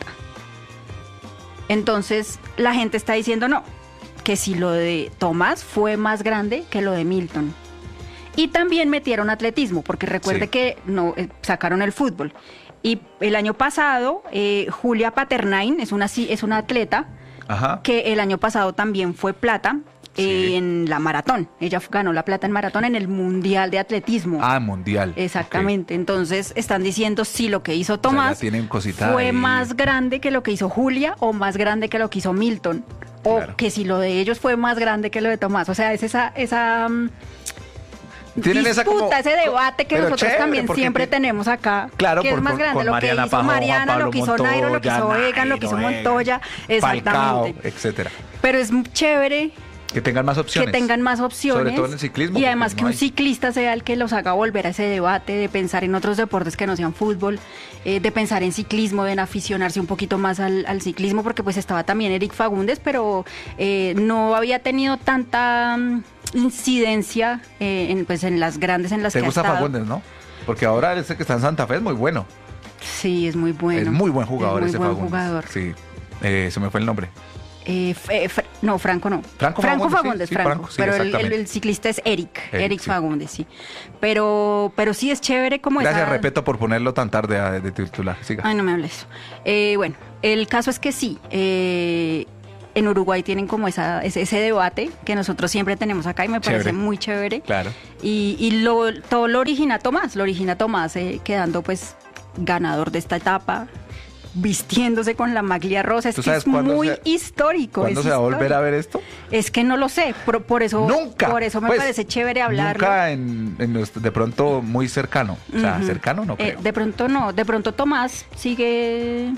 Entonces, la gente está diciendo no, que si lo de Tomás fue más grande que lo de Milton. Y también metieron atletismo, porque recuerde Sí. que no sacaron el fútbol. Y el año pasado, Julia Paternain es una atleta Ajá. que el año pasado también fue plata Sí. en la maratón. Ella ganó la plata en maratón en el Mundial de Atletismo. Ah, mundial. Exactamente. Entonces están diciendo si lo que hizo sea, Tomás ya tienen cosita fue ahí. más grande que lo que hizo Julia o más grande que lo que hizo Milton. O Claro. que si lo de ellos fue más grande que lo de Tomás. O sea, es esa Tienen esa como- ese debate que pero nosotros chévere, también porque siempre tiene- tenemos acá. Claro, que es por- más con- grande, con lo Mariana que hizo Pajón, Mariana, Juan lo Pablo que hizo Nairo, lo que hizo Montoya, Egan, lo que hizo Nairo, Montoya, Falcao, exactamente. etcétera. Pero es chévere Que tengan más opciones. que tengan más opciones. Sobre todo en el ciclismo. Y porque además no que un hay. ciclista sea el que los haga volver a ese debate, de pensar en otros deportes que no sean fútbol, de pensar en ciclismo, de en aficionarse un poquito más al ciclismo, porque pues estaba también Eric Fagundes, pero no había tenido tanta incidencia pues en las grandes en las ¿Te que gusta ha estado. Fagundes, no? Porque ahora ese que está en Santa Fe es muy bueno. Sí, es muy bueno. Es muy buen jugador Es ese muy buen Fagundes. jugador. Sí. Se me fue el nombre. No, Franco no. Franco Fagundes, Fagundes, sí, Franco. Franco, sí, pero exactamente. el ciclista es Eric Eric, sí. Fagundes, sí. Pero sí es chévere como Gracias, esa... Repeto, por ponerlo tan tarde de titular. Siga. Ay, no me hables. Bueno, el caso es que sí. En Uruguay tienen como ese debate que nosotros siempre tenemos acá y me parece Chévere. muy chévere. Claro. Y todo lo origina Tomás, quedando pues ganador de esta etapa, vistiéndose con la maglia rosa. Es ¿Tú que sabes es cuándo muy se- histórico. ¿Cuándo es se va a volver histórico. a ver esto? Es que no lo sé, por eso, Nunca. Por eso me Pues, parece chévere hablarlo. Nunca de pronto muy cercano. O sea, Ujú. cercano no creo. De pronto no, de pronto Tomás sigue...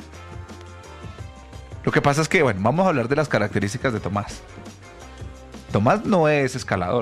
Lo que pasa es que, bueno, vamos a hablar de las características de Tomás. Tomás no es escalador.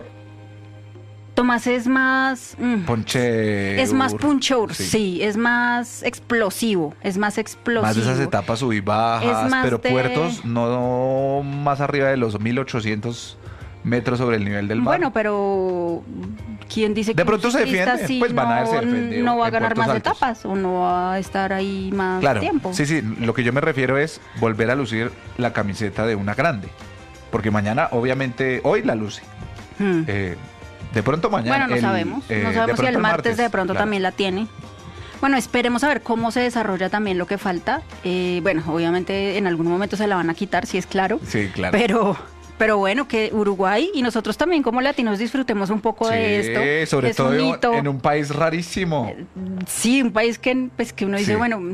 Tomás es más... Ponche. Es más puncheur, sí, es más explosivo, Más de esas etapas sub y bajas, Es más pero de- puertos no más arriba de los 1800 metros sobre el nivel del mar. Bueno, pero ¿quién dice que De pronto un se ciclista defiende, así pues Van Aert se defendió no va a en ganar puertos más altos. etapas o no va a estar ahí más Claro, tiempo? sí, lo que yo me refiero es volver a lucir la camiseta de una grande. Porque mañana, obviamente, hoy la luce. Hmm. De pronto mañana. Bueno, no sabemos. No de sabemos si pronto el martes de pronto claro. también la tiene. Bueno, esperemos a ver cómo se desarrolla también lo que falta. Bueno, obviamente en algún momento se la van a quitar, si es claro. Sí, claro. Pero bueno, que Uruguay y nosotros también como latinos disfrutemos un poco de esto. Sí, sobre Es todo un hito. en un país rarísimo. Sí, un país que, pues, que uno dice, Sí. bueno,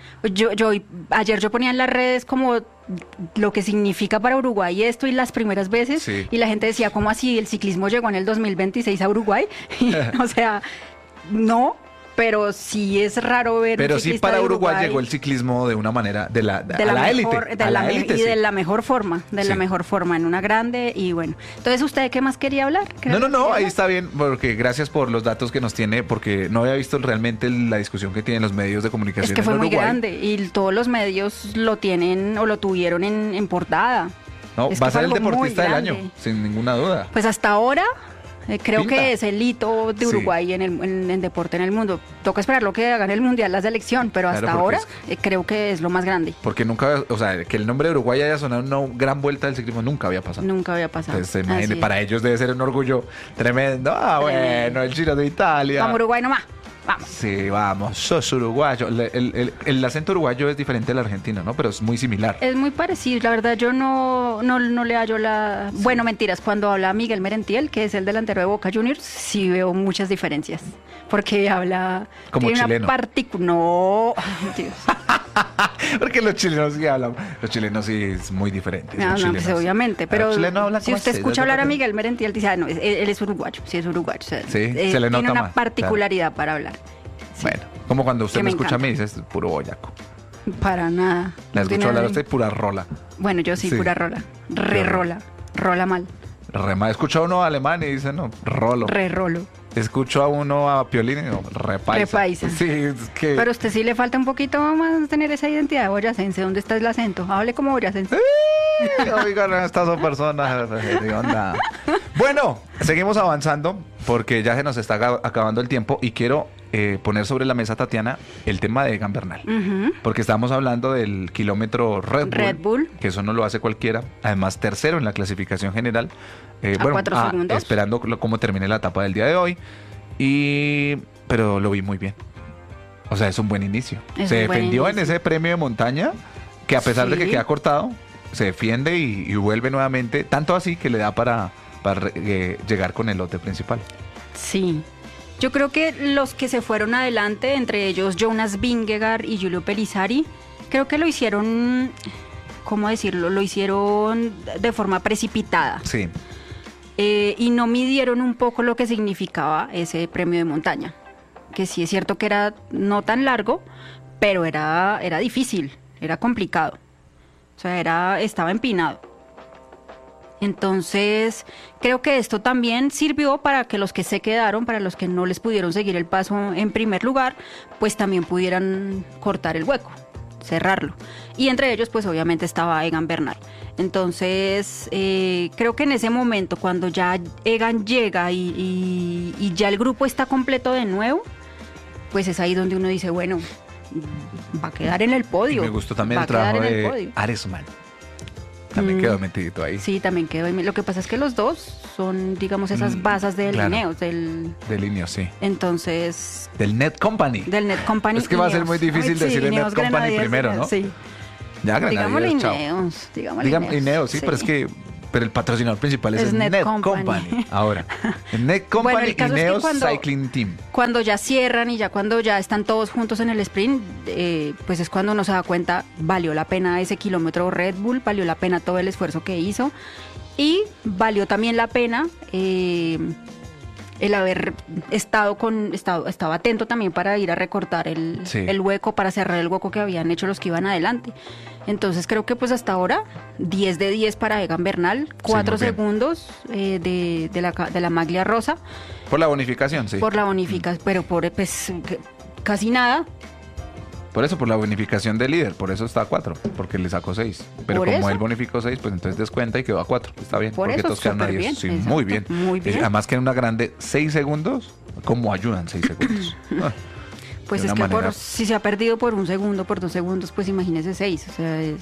ayer yo ponía en las redes como lo que significa para Uruguay esto y las primeras veces, Sí. y la gente decía, ¿cómo así? ¿El ciclismo llegó en el 2026 a Uruguay? Y, o sea, no, pero sí es raro ver Pero un sí ciclista para de Uruguay llegó el ciclismo de una manera, de la élite. mejor, a la élite, y sí. de la mejor forma, Sí. en una grande, y bueno. Entonces, ¿usted qué más quería hablar? No, ahí está bien, porque gracias por los datos que nos tiene, porque no había visto realmente la discusión que tienen los medios de comunicación Es que fue en muy Uruguay. grande y todos los medios lo tienen o lo tuvieron en portada. No, Es va que a ser fue el algo muy deportista del grande. año, sin ninguna duda. Pues hasta ahora creo Pinta. que es el hito de Sí. Uruguay en deporte en el mundo. Toca esperar lo que hagan el Mundial, la selección, pero Claro, hasta porque ahora creo que es lo más grande. Porque nunca, o sea, que el nombre de Uruguay haya sonado en una gran vuelta del ciclismo nunca había pasado. Nunca había pasado. Entonces, Así imagínate, es. para ellos debe ser un orgullo tremendo. Ah, bueno, el Giro de Italia. Vamos Uruguay nomás, vamos. Sí, vamos, sos uruguayo. El acento uruguayo es diferente al argentino, ¿no? Pero es muy similar. Es muy parecido, la verdad yo no le hallo la... Bueno, mentiras, cuando habla Miguel Merentiel, que es el delantero de Boca Juniors, sí veo muchas diferencias, porque habla... Como tiene chileno. No, Dios. Porque los chilenos sí hablan. Los chilenos sí es muy diferente. No, son pues chilenos. obviamente, pero Los chilenos hablan si como usted así, escucha ¿no? hablar a Miguel Merentiel, dice, no, él es uruguayo, sí es uruguayo. O sea, Sí, se le nota tiene una más, particularidad para hablar. Sí, Bueno, como cuando usted Que me me escucha a mí, encanta. dices puro boyaco. para nada. La No tiene escucho hablar a nada- usted pura rola. Bueno, yo sí, Sí. pura rola. Re Yo- rola. Rola mal. Rema, escucho a uno alemán y dice, no, rolo. Re rolo. Escucho a uno a Piolín y no, repaisa. Repaisa. Sí, es que... Pero a usted sí le falta un poquito más tener esa identidad de boyacense. ¿Dónde está el acento? Hable como boyacense. Oigan, estas son personas de onda. Bueno, seguimos avanzando porque ya se nos está acabando el tiempo y quiero poner sobre la mesa, Tatiana, el tema de Egan Bernal. Ujú. Porque estamos hablando del kilómetro Red Bull. que eso no lo hace cualquiera. Además, tercero en la clasificación general. A 4 segundos. Esperando cómo termine la etapa del día de hoy. Pero lo vi muy bien. O sea, es un buen inicio. Es Se un buen defendió en inicio. ese premio de montaña, que a pesar de que Sí. queda cortado, se defiende y vuelve nuevamente. Tanto así que le da para llegar con el lote principal. Sí. Yo creo que los que se fueron adelante, entre ellos Jonas Vingegaard y Giulio Pellizzari, creo que lo hicieron, ¿cómo decirlo? Lo hicieron de forma precipitada. Sí. y no midieron un poco lo que significaba ese premio de montaña, que sí es cierto que era no tan largo, pero era difícil, era complicado, o sea, estaba empinado. Entonces, creo que esto también sirvió para que los que se quedaron, para los que no les pudieron seguir el paso en primer lugar, pues también pudieran cortar el hueco, cerrarlo. Y entre ellos, pues obviamente estaba Egan Bernal. Entonces, creo que en ese momento, cuando ya Egan llega y ya el grupo está completo de nuevo, pues es ahí donde uno dice, bueno, va a quedar en el podio. Y me gustó también el trabajo de Aresman. También quedó metidito ahí. Sí, también quedó. Lo que pasa es que los dos son, digamos, esas basas de claro, Ineos. De Ineos, sí. Entonces... Del Net Company. Del Net Company. Es que va a ser muy difícil decir el Net Company primero, ¿no? Sí. Ya, digámosle Ineos. Digámosle Ineos, sí, sí, pero el patrocinador principal es el Net Company. Ahora, el Net Company, bueno, Ineos Cycling Team. Cuando ya cierran y ya cuando ya están todos juntos en el sprint, pues es cuando uno se da cuenta, valió la pena ese kilómetro Red Bull, valió la pena todo el esfuerzo que hizo y valió también la pena el haber estaba atento también para ir a recortar el hueco, para cerrar el hueco que habían hecho los que iban adelante. Entonces creo que pues hasta ahora 10 de 10 para Egan Bernal, 4 segundos de la maglia rosa. Por la bonificación, sí. Por la bonificación, pero por pues casi nada. Por eso, por la bonificación del líder, por eso está a 4, porque le sacó 6. Pero por como eso, él bonificó 6, pues entonces descuenta y quedó a 4. Está bien, por porque eso, todos quedaron a 10. Bien, sí, exacto, muy bien. Muy bien. Además que en una grande 6 segundos, ¿cómo ayudan 6 segundos? Pues es que si se ha perdido por 1 segundo, por 2 segundos, pues imagínese 6. O sea, es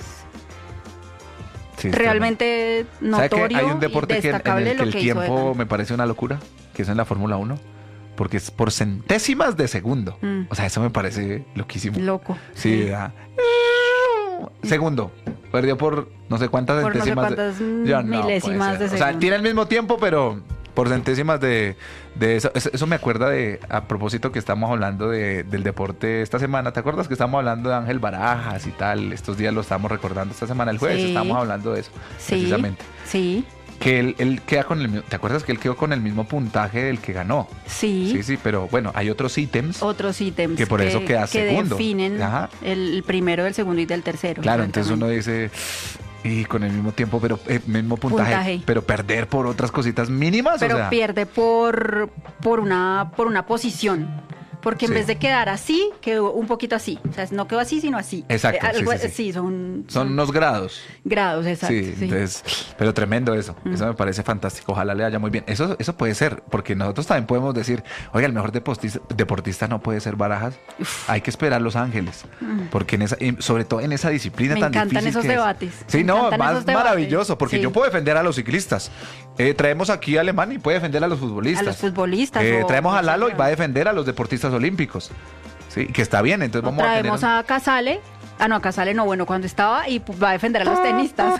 realmente notorio. Hay un deporte y en el que el tiempo me parece una locura, que es en la Fórmula 1. Porque es por centésimas de segundo. O sea, eso me parece loquísimo. Loco. Sí. Segundo. Perdió por no sé cuántas centésimas. No sé cuántas milésimas de segundo. O sea, tiene el mismo tiempo, pero por centésimas de eso. Eso me acuerda a propósito que estamos hablando del deporte esta semana. ¿Te acuerdas que estamos hablando de Ángel Barajas y tal? Estos días lo estamos recordando esta semana. El jueves estábamos hablando de eso, precisamente. Sí. Que él queda con el mismo. ¿Te acuerdas que él quedó con el mismo puntaje del que ganó? Sí. Sí, pero bueno, hay otros ítems. Que por eso queda segundo. Que definen el primero, del segundo y del tercero. Claro, entonces uno dice, y con el mismo tiempo, pero mismo puntaje, pero perder por otras cositas mínimas. Pero o sea, pierde por una posición. Porque en vez de quedar así, quedó un poquito así. O sea, no quedó así, sino así. Exacto. Sí, son unos grados. Grados, exacto. Sí, entonces, pero tremendo eso. Eso me parece fantástico. Ojalá le vaya muy bien. Eso puede ser, porque nosotros también podemos decir, oiga, el mejor deportista no puede ser Barajas. Hay que esperar Los Ángeles. Porque sobre todo en esa disciplina tan difícil. Me encantan esos debates. Sí, más maravilloso, porque yo puedo defender a los ciclistas. Traemos aquí a Alemán y puede defender a los futbolistas. A los futbolistas. Traemos a Lalo y va a defender a los deportistas olímpicos. Sí, que está bien, entonces vamos traemos a Casale. A Casale no, bueno, cuando estaba y va a defender a los tenistas.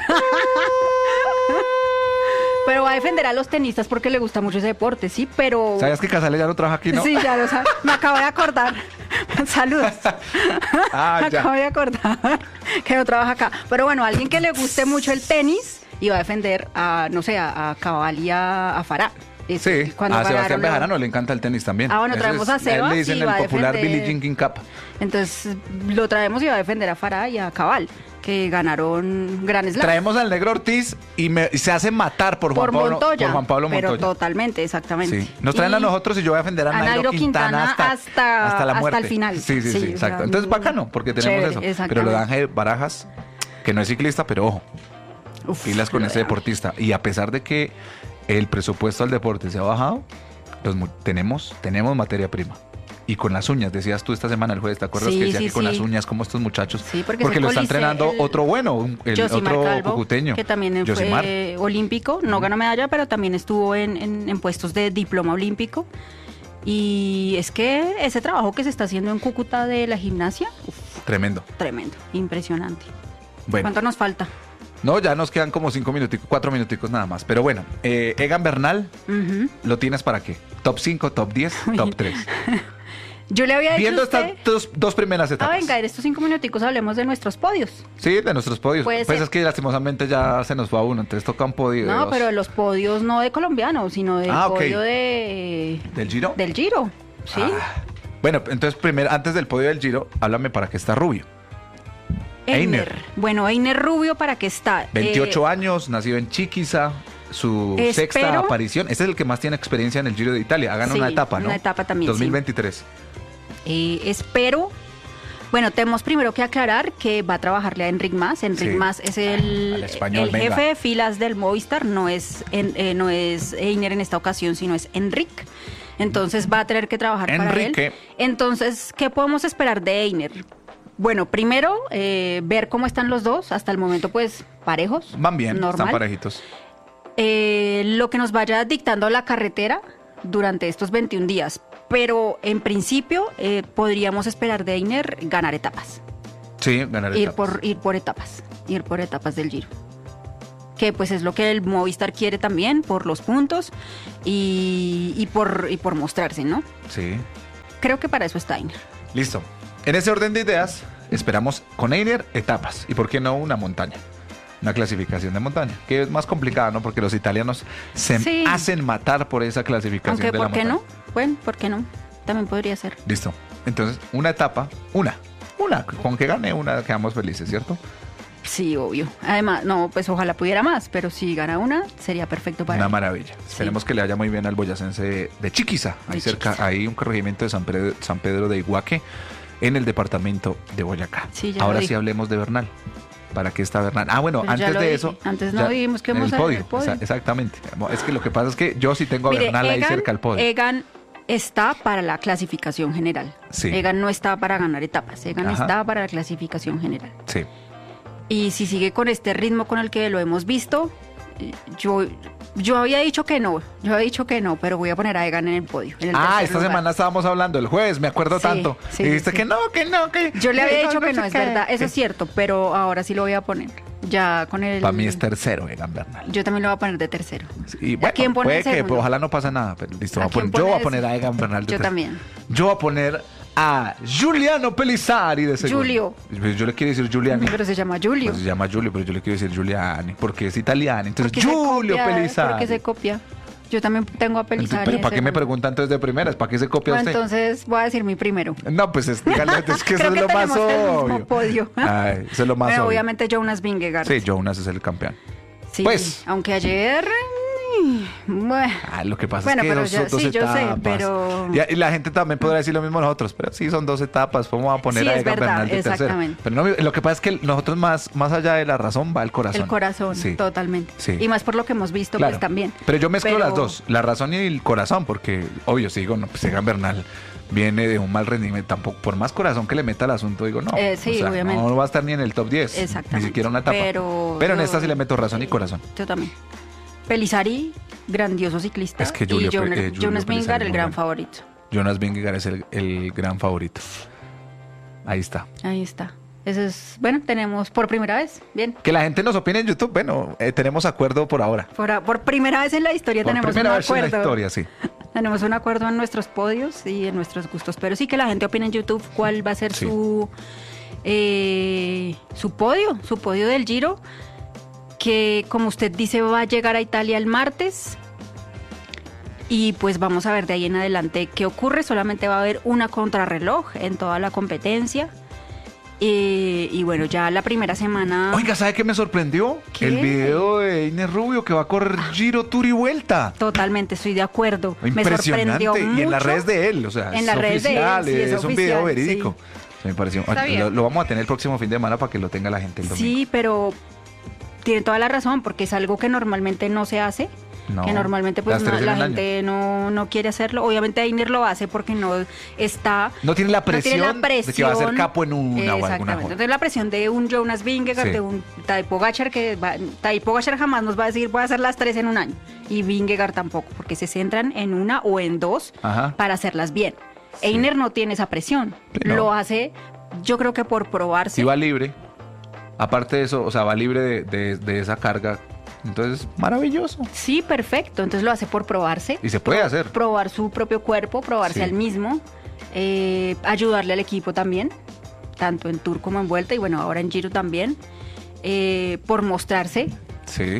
Pero va a defender a los tenistas porque le gusta mucho ese deporte, sí, pero... ¿Sabías que Casale ya no trabaja aquí, no? Sí, ya lo sabes. Me acabo de acordar. Saludos. Me acabo de acordar que no trabaja acá. Pero bueno, alguien que le guste mucho el tenis y va a defender a Cabal y a Farah. Sí, a Sebastián Bejarano le encanta el tenis también. Bueno, traemos a Sebas le dicen y el va popular a defender... Billie Jean King Cup. Entonces lo traemos y va a defender a Farah y a Cabal, que ganaron Grand Slam. Traemos al Negro Ortiz y se hace matar por Juan Pablo Montoya. Pero totalmente, exactamente. Sí. Nos traen a nosotros y yo voy a defender a Nairo Quintana hasta la muerte. Hasta el final. Sí, exacto. Entonces bacano, porque tenemos eso. Pero lo de Ángel Barajas, que no es ciclista, pero ojo, pilas con ese deportista. Y a pesar de que el presupuesto al deporte se ha bajado, tenemos materia prima. Y con las uñas, decías tú esta semana, el jueves, ¿te acuerdas que decía que con las uñas, como estos muchachos? Sí, porque lo está entrenando otro bueno, otro Calvo, cucuteño. Que también fue olímpico, no ganó medalla, pero también estuvo en puestos de diploma olímpico. Y es que ese trabajo que se está haciendo en Cúcuta de la gimnasia, tremendo, impresionante. Bueno. ¿Cuánto nos falta? No, ya nos quedan como 4 minuticos nada más. Pero bueno, Egan Bernal, ¿lo tienes para qué? ¿Top 5, top 10, top 3? Yo le había dicho Viendo a usted... estas dos primeras etapas. venga, en estos 5 minuticos hablemos de nuestros podios. Sí, de nuestros podios. Puede Pues ser. es que lastimosamente ya se nos fue a uno, entonces toca un podio de No, dos. pero los podios no de colombianos, sino del Ah, ok. podio de... ¿Del Giro? Del Giro, sí. Ah. Bueno, entonces primero, antes del podio del Giro, háblame para qué está Rubio. Einer. Bueno, Einer Rubio, ¿para qué está? 28 años, nacido en Chiquiza, su sexta Espero- aparición. Este es el que más tiene experiencia en el Giro de Italia. Ha ganado Sí, una etapa, ¿no? una etapa también, sí. 2023. Espero... Bueno, tenemos primero que aclarar que va a trabajarle a Enric Mas. Enric Sí, Mas es al español, el venga. jefe de filas del Movistar, no es Einer en esta ocasión, sino es Enric. Entonces va a tener que trabajar Enrique. para él. Entonces, ¿qué podemos esperar de Einer? Bueno, primero, ver cómo están los dos. Hasta el momento, pues, parejos. Van bien, normal. están parejitos. Lo que nos vaya dictando la carretera durante estos 21 días. Pero en principio podríamos esperar de Einer ganar etapas. Sí, ganar Ir etapas. por etapas del Giro. Que pues es lo que el Movistar quiere también, por los puntos y por mostrarse, ¿no? Sí. Creo que para eso está Einer. Listo. En ese orden de ideas, esperamos con Einer etapas. ¿Y por qué no una montaña? Una clasificación de montaña, que es más complicada, ¿no? Porque los italianos se Sí. hacen matar por esa clasificación Aunque, de la ¿por qué montaña. no? Bueno, ¿por qué no? También podría ser. Listo. Entonces, una etapa, una. Con que gane una, quedamos felices, ¿cierto? Sí, obvio. Además, no, pues ojalá pudiera más, pero si gana una, sería perfecto para Una él. maravilla. Esperemos que le vaya muy bien al boyacense de Chiquiza. Ahí De cerca, Chiquiza. hay un corregimiento de San Pedro de Iguaque, en el departamento de Boyacá. Sí, ya Ahora lo sí dije. hablemos de Bernal. ¿Para qué está Bernal? Ah, bueno, Pero ya antes lo de dije. eso. Antes no ya, dijimos que en vamos el a ver podio. el podio. Exactamente. Es que lo que pasa es que yo sí tengo a Mire, Bernal ahí Egan- cerca al podio. Egan está para la clasificación general. Sí. Egan no está para ganar etapas. Egan Ajá. está para la clasificación general. Sí. Y si sigue con este ritmo con el que lo hemos visto, yo había dicho que no. Yo había dicho que no, pero voy a poner a Egan en el podio. En el tercer Esta lugar. semana estábamos hablando, el jueves, me acuerdo Sí, tanto. sí, y dijiste sí. que no. Yo le había que dicho que no, sé es qué. verdad. Eso es cierto, pero ahora sí lo voy a poner. Ya con el... Para mí es tercero, Egan Bernal. Yo también lo voy a poner de tercero. Y ¿A bueno, quién pone puede el que segundo? ojalá no pase nada, pero listo. ¿A quién Yo voy a pones? poner a Egan Bernal. de Yo tercero. también. Yo voy a poner a Giuliano Pelissari de segundo. Julio. Pues yo le quiero decir Giuliani. Pero se llama Julio. Pues se llama Giulio, pero yo le quiero decir Giuliani porque es italiano. Entonces, Porque se Giulio copia, Pelissari. Porque se copia. Yo también tengo a Pelissari. Pero de ¿para qué me segundo. preguntan entonces de primeras? ¿Para qué se copia Bueno, usted? entonces voy a decir mi primero. No, pues dígale, es que eso Creo es que lo más tenemos el mismo obvio. podio. Ay, eso es lo más Bueno, obvio. obviamente Jonas Vingegaard. Sí, Jonas es el campeón. Sí, Pues. aunque ayer... Bueno, Lo que pasa Bueno, es que pero son ya- dos sí, yo sé, etapas. pero- Y la gente también podrá decir lo mismo nosotros, pero sí son dos etapas. ¿Cómo va a poner Sí, a es Egan verdad, Bernal de tercero? exactamente. Pero no, lo que pasa es que nosotros más allá de la razón va el corazón. el corazón, Sí. totalmente. Sí. Y más por lo que hemos visto, Claro. pues también. Pero yo mezclo Pero- las dos, la razón y el corazón, porque obvio, si digo, no, pues Egan Bernal viene de un mal rendimiento, tampoco, por más corazón que le meta al asunto, digo, no. Sí, obviamente. No va a estar ni en el top 10, Exactamente. ni siquiera una etapa. Pero en yo- esta sí le meto razón y corazón. Yo también. Pelissari, grandioso ciclista. Es que y Julio Jonas Pelissari Vingegaard, el muy gran bueno. favorito. Jonas Vingegaard es el gran favorito. Ahí está. Ahí está. Eso es, bueno, tenemos por primera vez, bien. Que la gente nos opine en YouTube, bueno, tenemos acuerdo por ahora. Por primera vez en la historia Por tenemos primera un vez en acuerdo. la historia, sí. Tenemos un acuerdo en nuestros podios y en nuestros gustos. Pero sí que la gente opine en YouTube cuál va a ser Sí. su podio del Giro, que como usted dice va a llegar a Italia el martes. Y pues vamos a ver de ahí en adelante qué ocurre. Solamente va a haber una contrarreloj en toda la competencia. Y bueno, ya la primera semana... Oiga, ¿sabe qué me sorprendió? ¿Qué? El video de Inés Rubio que va a correr Giro, Tour y Vuelta. Totalmente, estoy de acuerdo. Me Impresionante. sorprendió Y en las mucho. redes de él, o sea, En es las redes de él, oficial, sí, es un video oficial, verídico. Me pareció. Está bien. Lo vamos a tener el próximo fin de semana para que lo tenga la gente el domingo. Sí, pero tiene toda la razón, porque es algo que normalmente no se hace. No, que normalmente pues las tres en la un año. gente no quiere hacerlo. Obviamente Einer lo hace porque no está... No tiene la presión, no tiene la de que va a ser capo en una o alguna Exactamente. forma. Entonces la presión de un Jonas Vingegaard, Sí. de un Tadej Pogacar, Tadej Pogacar jamás nos va a decir voy a hacer las 3 en un año. Y Vingegaard tampoco, porque se centran en una o en dos Ajá. para hacerlas bien. Sí. Einer no tiene esa presión. Sí, no. Lo hace, yo creo que por probarse. Si va libre, aparte de eso, o sea, va libre de esa carga. Entonces, maravilloso. Sí, perfecto. Entonces lo hace por probarse. Y se puede hacer. Probar su propio cuerpo, probarse Sí. al mismo. ayudarle al equipo también, tanto en Tour como en Vuelta, y bueno, ahora en Giro también, por mostrarse, Sí.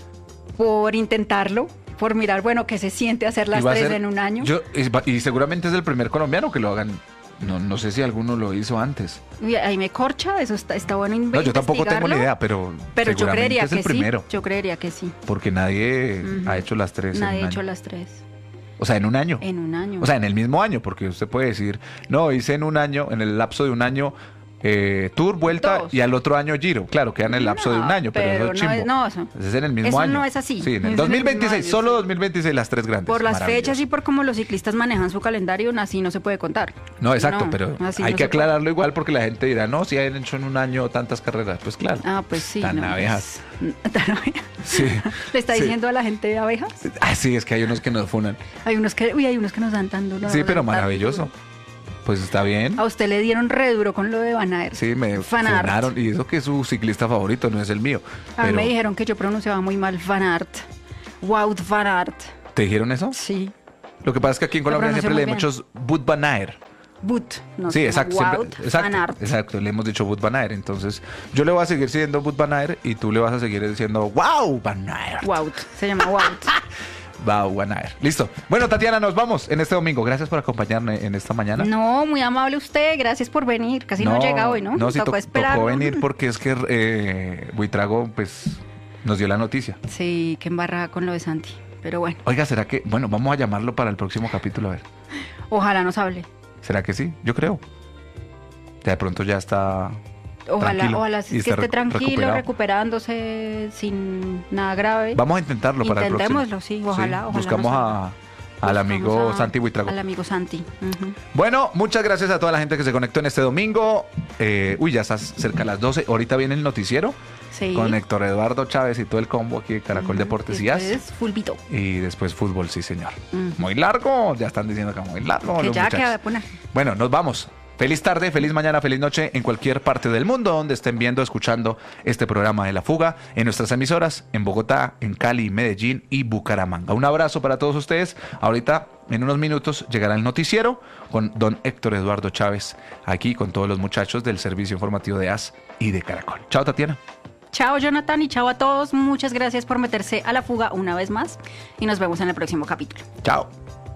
por intentarlo, por mirar, bueno, qué se siente hacer las Y va a 3 ser- en un año. y seguramente es el primer colombiano que lo hagan. No sé si alguno lo hizo antes. Uy, ahí me corcha, eso está bueno No, yo tampoco tengo ni investigarlo, idea, pero yo seguramente creería es que el primero. sí, yo creería que sí. Porque nadie Ujú. ha hecho las 3 Nadie en ha un hecho año. las 3 O sea, en un año. en un año. O sea, en el mismo año, porque usted puede decir, no, hice en un año, en el lapso de un año, Tour, Vuelta 2. y al otro año Giro. Claro, queda en el lapso de un año, pero eso es chimbo. eso. Es en el mismo Eso año. no es así. Sí, en Es en el el 2026, mismo año, solo sí. 2026 las 3 grandes. Por las Maravilloso. fechas y por cómo los ciclistas manejan su calendario, así no se puede contar. No, exacto, No, pero así hay no que se puede. aclararlo igual porque la gente dirá, no, si han hecho en un año tantas carreras. Pues claro. Ah, pues sí. Tan no, abejas. Tan abejas. Sí. ¿Le está Sí. diciendo a la gente de abejas? Ah, sí, es que hay unos que nos funan. Hay unos que nos dan tan duro. Sí, nos pero dan tan maravilloso. duro. Pues está bien. A usted le dieron re duro con lo de Van Aert. Sí, me Van Aert. funaron. Y eso que es su ciclista favorito, no es el mío. A mí Pero, me dijeron que yo pronunciaba muy mal Van Aert. Wout Van Aert. ¿te dijeron eso? Sí. Lo que pasa es que aquí en Lo Colombia pronunció siempre muy leen bien. muchos Wout van Aert. But. No Sí, sé, exacto. Wout Siempre, Van Aert. exacto, le hemos dicho Wout van Aert. Entonces, yo le voy a seguir diciendo Wout van Aert y tú le vas a seguir diciendo Wow van Aert. Wout. Se llama Wout. Wow van Aert. Listo. Bueno, Tatiana, nos vamos en este domingo. Gracias por acompañarme en esta mañana. No, muy amable usted. Gracias por venir. Casi no llega hoy, ¿no? No, sí, Tocó esperar. tocó venir porque es que Buitrago, pues, nos dio la noticia. Sí, qué embarrada con lo de Santi. Pero bueno, Oiga, ¿será que, bueno, vamos a llamarlo para el próximo capítulo? A ver. ojalá nos hable. ¿Será que sí? Yo creo. Ya de pronto ya está Ojalá, tranquilo ojalá y que está esté tranquilo, recuperado. recuperándose sin nada grave. Vamos a intentarlo para el próximo. Intentémoslo, sí, ojalá. Buscamos al Buscamos amigo a- Santi Buitrago. Al amigo Santi. Ujú. Bueno, muchas gracias a toda la gente que se conectó en este domingo. Ya está cerca de las 12. Ahorita viene el noticiero Sí. con Héctor Eduardo Chávez y todo el combo aquí de Caracol Deportes y Después, As. fulbito. Y después fútbol, sí, señor. Ujú. Muy largo, ya están diciendo que muy largo. Que los ya muchachos. queda de poner. Bueno, nos vamos. Feliz tarde, feliz mañana, feliz noche en cualquier parte del mundo donde estén viendo, escuchando este programa de La Fuga en nuestras emisoras en Bogotá, en Cali, Medellín y Bucaramanga. Un abrazo para todos ustedes. Ahorita, en unos minutos, llegará el noticiero con don Héctor Eduardo Chávez, aquí con todos los muchachos del Servicio Informativo de AS y de Caracol. Chao, Tatiana. Chao, Jonathan, y chao a todos. Muchas gracias por meterse a la fuga una vez más. Y nos vemos en el próximo capítulo. Chao.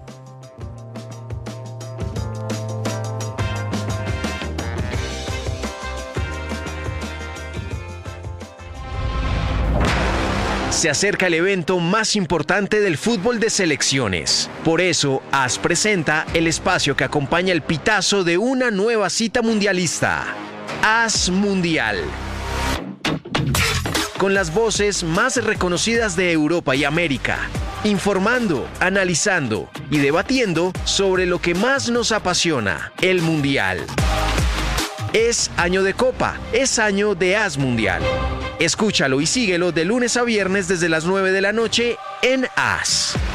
Se acerca el evento más importante del fútbol de selecciones. Por eso, AS presenta el espacio que acompaña el pitazo de una nueva cita mundialista. AS Mundial. Con las voces más reconocidas de Europa y América. Informando, analizando y debatiendo sobre lo que más nos apasiona, el Mundial. Es año de Copa, es año de AS Mundial. Escúchalo y síguelo de lunes a viernes desde las 9 de la noche en AS.